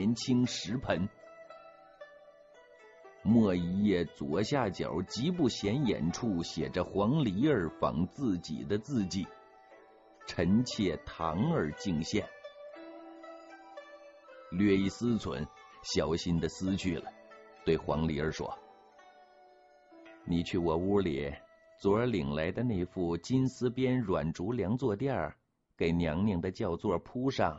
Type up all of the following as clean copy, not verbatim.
年青10盆。墨一页左下角极不显眼处写着黄梨儿仿自己的字迹：臣妾堂儿敬献。略一思忖，小心地撕去了，对黄梨儿说：你去我屋里昨儿领来的那副金丝边软竹梁坐垫给娘娘的轿座铺上。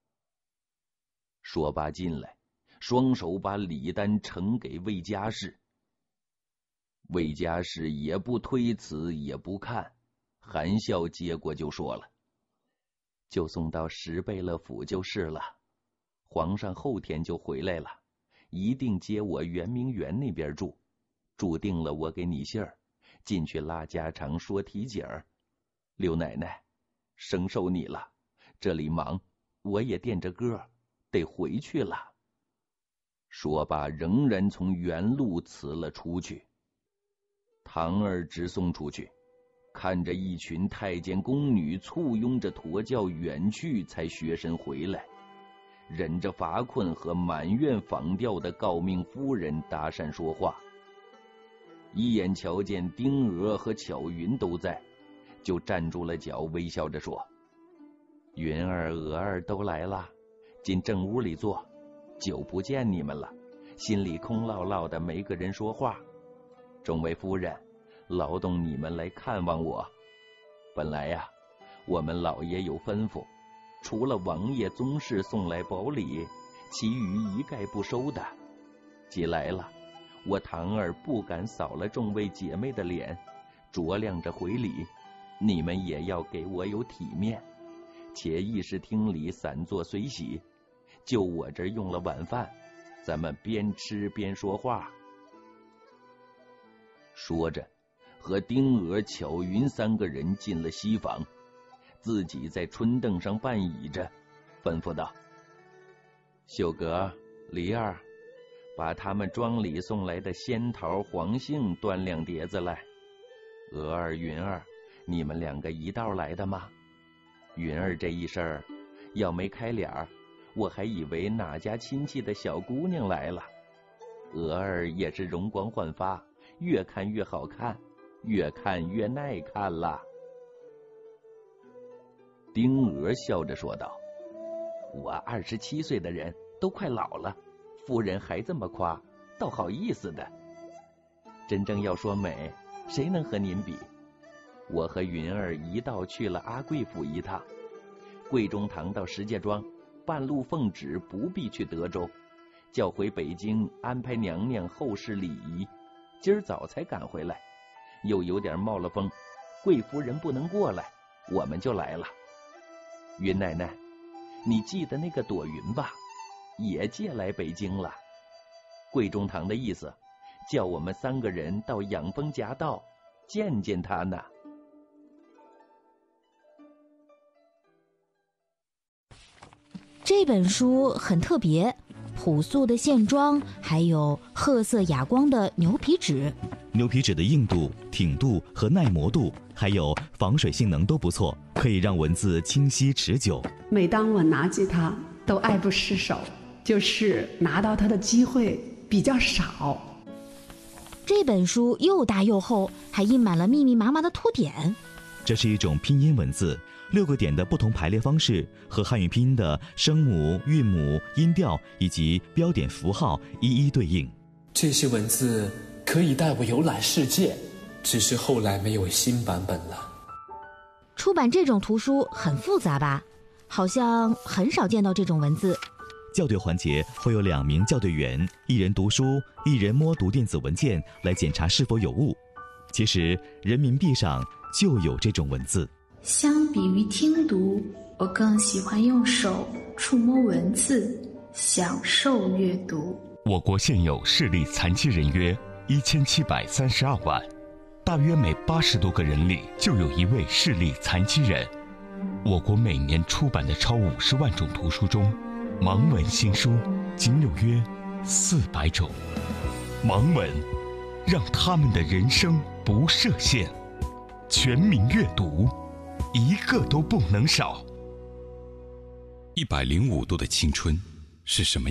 说罢进来，双手把礼单呈给魏家氏。魏家氏也不推辞也不看，含笑接过就说了：就送到石贝勒府就是了，皇上后天就回来了，一定接我圆明园那边住，住定了我给你信儿，进去拉家常说题景儿。刘奶奶，生受你了，这里忙，我也惦着歌，得回去了。说罢仍然从原路辞了出去。堂儿直送出去，看着一群太监宫女簇拥着驼轿远去，才学神回来，忍着乏困和满院仿调的诰命夫人搭讪说话。一眼瞧见丁娥和巧云都在，就站住了脚，微笑着说：云儿娥儿都来了，进正屋里坐，久不见你们了，心里空落落的，没个人说话。众位夫人，劳动你们来看望我。本来呀，我们老爷有吩咐，除了王爷宗室送来宝礼，其余一概不收的。既来了，我堂儿不敢扫了众位姐妹的脸，酌量着回礼，你们也要给我有体面。且议事厅里散坐随喜，就我这儿用了晚饭，咱们边吃边说话。说着，和丁娥、巧云3个人进了西房，自己在春凳上半倚着，吩咐道：秀阁、梨儿，把他们庄里送来的仙桃、黄杏端2碟子来。娥儿、云儿，你们2个一道来的吗？云儿这一声儿，要没开脸儿，我还以为哪家亲戚的小姑娘来了。娥儿也是容光焕发，越看越好看，越看越耐看了。丁娥笑着说道：我27岁的人都快老了，夫人还这么夸，倒好意思的。真正要说美，谁能和您比？我和云儿一道去了阿贵府一趟，贵中堂到石家庄，半路奉旨不必去德州，叫回北京安排娘娘后事礼仪，今儿早才赶回来，又有点冒了风，贵夫人不能过来，我们就来了。云奶奶，你记得那个朵云吧？也借来北京了。贵中堂的意思，叫我们3个人到养蜂夹道见见他呢。 这本书很特别，朴素的线装，还有褐色哑光的牛皮纸。 牛皮纸的硬度、挺度和耐磨度，还有防水性能都不错，可以让文字清晰持久。 每当我拿起它，都爱不释手，就是拿到它的机会比较少。 这本书又大又厚，还印满了密密麻麻的图点。 这是一种拼音文字，6个点的不同排列方式和汉语拼音的声母、韵母、音调以及标点符号一一对应。 这些文字可以带我游览世界，只是后来没有新版本了。 出版这种图书很复杂吧？好像很少见到这种文字。 校对环节会有2名校对员，一人读书，一人摸读电子文件来检查是否有误。其实人民币上就有这种文字。 相比于听读，我更喜欢用手触摸文字，享受阅读。 我国现有视力残疾人约1732万，大约每80多个人里就有1位视力残疾人。我国每年出版的超50万种图书中，盲文新书仅有约400种。盲文让他们的人生不设限，全民阅读，一个都不能少。 105度的青春是什么